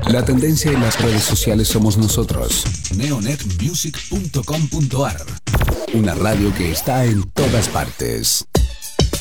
La tendencia en las redes sociales somos nosotros. Neonetmusic.com.ar. Una radio que está en todas partes.